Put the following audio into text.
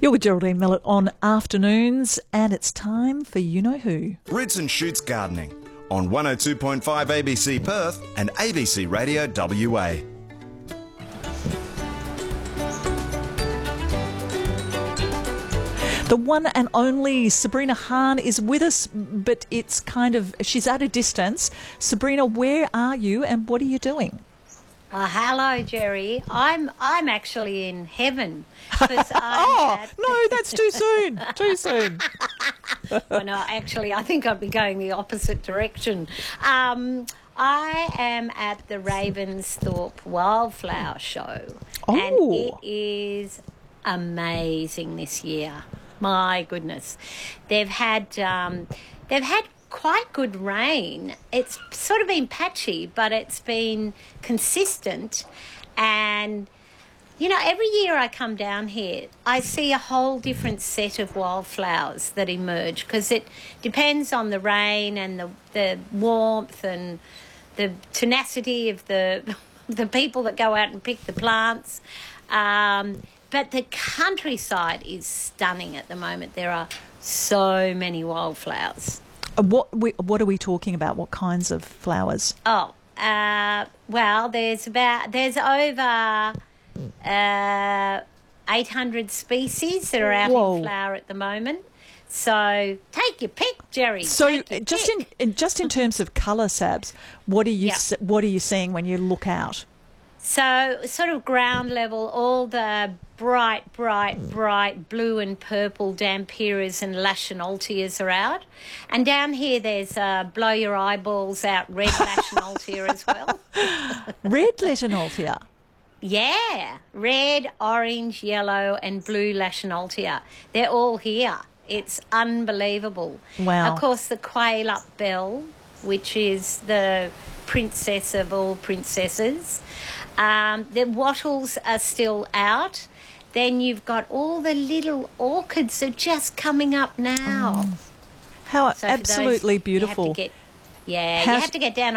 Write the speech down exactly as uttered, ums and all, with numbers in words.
You're with Geraldine Millett on Afternoons, and it's time for You Know Who. Roots and Shoots Gardening on one oh two point five A B C Perth and A B C Radio W A. The one and only Sabrina Hahn is with us, but it's kind of, she's at a distance. Sabrina, where are you and what are you doing? Uh, hello, Jerry. I'm I'm actually in heaven. 'Cause I'm Oh, at- no, that's too soon. Too soon. well, no, actually, I think I'd be going the opposite direction. Um, I am at the Ravensthorpe Wildflower Show. Oh. And it is amazing this year. My goodness. They've had um, they've had quite good rain. It's sort of been patchy, but it's been consistent. And, you know, every year I come down here, I see a whole different set of wildflowers that emerge because it depends on the rain and the, the warmth and the tenacity of the the people that go out and pick the plants. Um, but the countryside is stunning at the moment. There are so many wildflowers. Uh, What we, what are we talking about? What kinds of flowers? Oh, uh, well, there's about there's over uh, eight hundred species that are out Whoa. in flower at the moment. So take your pick, Jerry. So, Take your just pick. in, in just in terms of colour, Sabs, what are you Yeah. se- what are you seeing when you look out? So sort of ground level, all the bright, bright, bright blue and purple Dampiras and Lachanoltias are out. And down here there's uh, blow your eyeballs out red Lachanoltia as well. Red Lachanoltia. Yeah, red, orange, yellow and blue Lachanoltia. They're all here. It's unbelievable. Wow. Of course, the quail-up bell, which is the princess of all princesses. Um, the wattles are still out. Then you've got all the little orchids that are just coming up now. How So for those, absolutely you have to beautiful. get- yeah, How- you have to get down